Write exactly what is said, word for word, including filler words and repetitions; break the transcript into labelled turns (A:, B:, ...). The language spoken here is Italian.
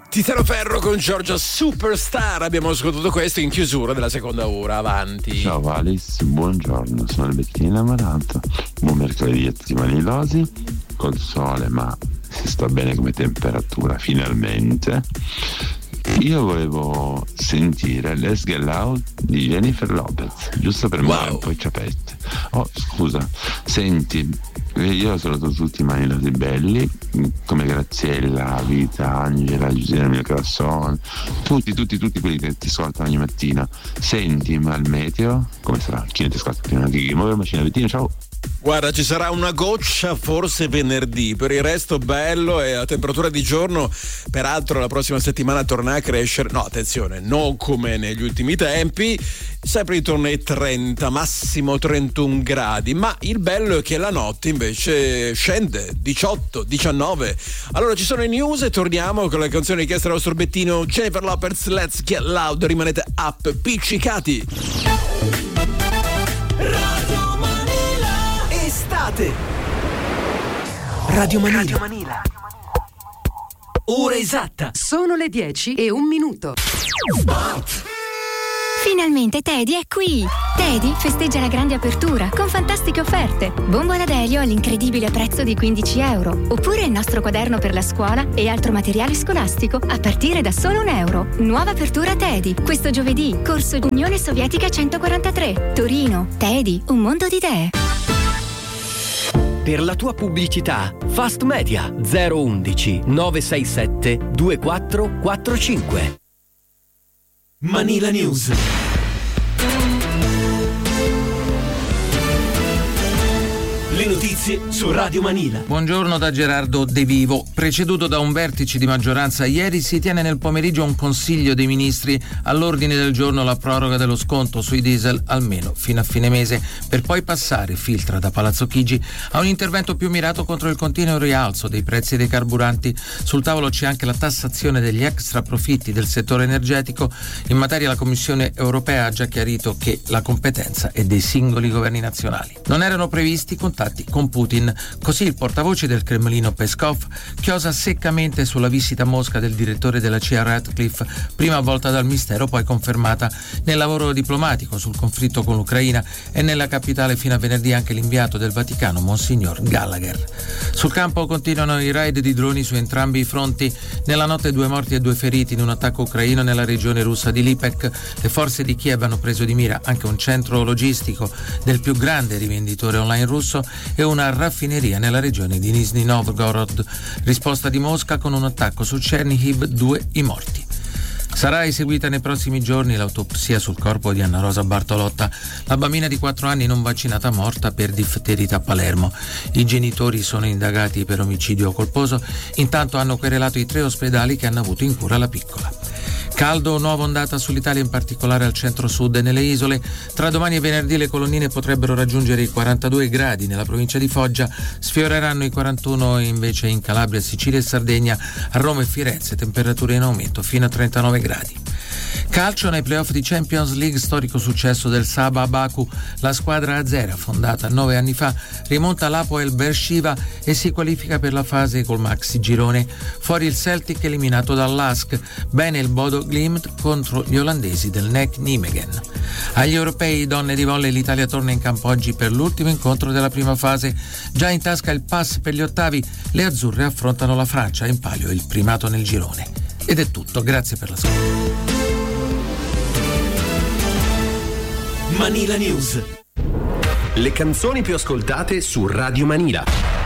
A: Tiziano Ferro con Giorgia Superstar. Abbiamo ascoltato questo in chiusura della seconda ora. Avanti.
B: Ciao Alice, buongiorno, sono il Bettino innamorato. Buon mercoledì a tutti i manilosi. Col sole, ma si sta bene come temperatura finalmente. Io volevo sentire Let's Get Loud di Jennifer Lopez, giusto per muovere
A: wow.
B: un po' i ciapetti. Oh, scusa, senti, io saluto tutti i manilosi belli, come Graziella, Vita, Angela, Giuseppe Mio Corazon, tutti, tutti, tutti quelli che ti ascoltano ogni mattina. Senti, ma il meteo come sarà? Chi ne ti ascolta prima di muovere macchina Bettino? Ciao.
A: Guarda, ci sarà una goccia forse venerdì, per il resto bello e la temperatura di giorno peraltro la prossima settimana torna a crescere. No, attenzione, non come negli ultimi tempi, sempre intorno ai trenta, massimo trentuno gradi, ma il bello è che la notte invece scende, diciotto, diciannove. Allora ci sono i news e torniamo con la canzone richiesta dal nostro Bettino, Jennifer Lopez, Let's Get Loud. Rimanete appiccicati.
C: Radio Manila. Radio Manila. Ora esatta.
D: Sono le dieci e un minuto.
C: Sport.
E: Finalmente Teddy è qui! Teddy festeggia la grande apertura con fantastiche offerte. Bombola d'elio all'incredibile prezzo di quindici euro. Oppure il nostro quaderno per la scuola e altro materiale scolastico a partire da solo un euro. Nuova apertura Teddy. Questo giovedì, corso Unione Sovietica centoquarantatré. Torino. Teddy, un mondo di idee.
C: Per la tua pubblicità, Fast Media zero undici nove sei sette due quattro quattro cinque. Manila News. Le notizie su Radio Manila.
F: Buongiorno da Gerardo De Vivo. Preceduto da un vertice di maggioranza, ieri si tiene nel pomeriggio un consiglio dei ministri. All'ordine del giorno la proroga dello sconto sui diesel almeno fino a fine mese, per poi passare, filtra da Palazzo Chigi, a un intervento più mirato contro il continuo rialzo dei prezzi dei carburanti. Sul tavolo c'è anche la tassazione degli extra profitti del settore energetico. In materia la Commissione europea ha già chiarito che la competenza è dei singoli governi nazionali. Non erano previsti contatti con Putin. Così il portavoce del Cremlino Peskov chiosa seccamente sulla visita a Mosca del direttore della C I A Ratcliffe, prima avvolta dal mistero poi confermata nel lavoro diplomatico sul conflitto con l'Ucraina, e nella capitale fino a venerdì anche l'inviato del Vaticano Monsignor Gallagher. Sul campo continuano i raid di droni su entrambi i fronti. Nella notte due morti e due feriti in un attacco ucraino nella regione russa di Lipetsk. Le forze di Kiev hanno preso di mira anche un centro logistico del più grande rivenditore online russo e una raffineria nella regione di Nizhny Novgorod. Risposta di Mosca con un attacco su Chernihiv, due i morti. Sarà eseguita nei prossimi giorni l'autopsia sul corpo di Anna Rosa Bartolotta, la bambina di quattro anni non vaccinata morta per difterite a Palermo. I genitori sono indagati per omicidio colposo, intanto hanno querelato i tre ospedali che hanno avuto in cura la piccola. Caldo, nuova ondata sull'Italia, in particolare al centro-sud e nelle isole. Tra domani e venerdì le colonnine potrebbero raggiungere i quarantadue gradi nella provincia di Foggia, sfioreranno i quarantuno invece in Calabria, Sicilia e Sardegna. A Roma e Firenze temperature in aumento fino a trentanove gradi. Calcio, nei playoff di Champions League, storico successo del Saba a Baku. La squadra azera, fondata nove anni fa, rimonta l'Hapoel Beersheva e si qualifica per la fase col maxi girone. Fuori il Celtic eliminato dall'Ask. Bene il Bodo Glimt contro gli olandesi del N E C Nijmegen. Agli europei donne di volley l'Italia torna in campo oggi per l'ultimo incontro della prima fase. Già in tasca il pass per gli ottavi, le azzurre affrontano la Francia, in palio il primato nel girone. Ed è tutto, grazie per l'ascolto.
C: Manila News. Le canzoni più ascoltate su Radio Manila.